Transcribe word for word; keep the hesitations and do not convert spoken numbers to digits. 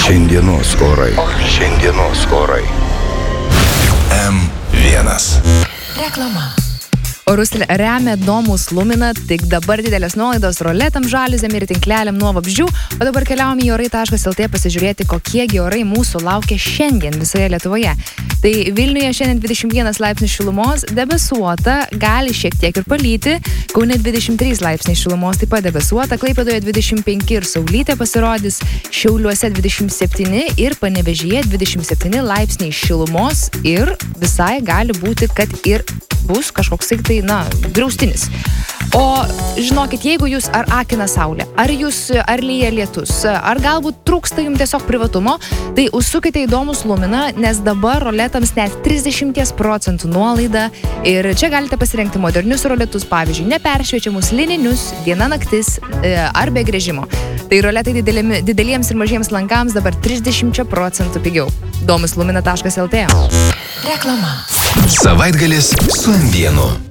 Šiandienos orai. Šiandienos orai. M vienas. Reklama. Orus remia Domus Lumina, tik dabar didelės nuolaidos roletam, žaliuzėm ir tinkleliam nuo vabzdžių, o dabar keliaujame į orai taškas el tė pasižiūrėti, kokiegi orai mūsų laukia šiandien visoje Lietuvoje. Tai Vilniuje šiandien dvidešimt vienas laipsnių šilumos, debesuota, gali šiek tiek ir palyti, Kaune dvidešimt trys laipsniai šilumos, taip pat debesuota, Klaipėdoje dvidešimt penki ir saulytė pasirodys, Šiauliuose dvidešimt septyni ir Panevėžyje dvidešimt septyni laipsniai šilumos ir visai gali būti, kad ir bus kažkoks tai, na, griaustinis. O žinokit, jeigu jūs ar akina saulė, ar jūs ar lyja lietus, ar galbūt trūksta jums tiesiog privatumo, tai užsukite į Domus Lumina, nes dabar roletams net trisdešimt procentų nuolaida ir čia galite pasirinkti modernius roletus, pavyzdžiui, neperšviečiamus lininius, diena naktis ar be grėžimo. Tai roletai didelėmi, dideliems ir mažiems lankams dabar trisdešimt procentų pigiau. domus lumina taškas el tė. Reklama. Savaitgalis su M vienu.